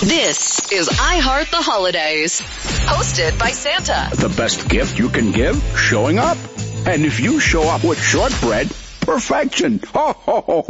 This is iHeart the Holidays, hosted by Santa. The best gift you can give? Showing up. And if you show up with shortbread, perfection. Ho, ho, ho,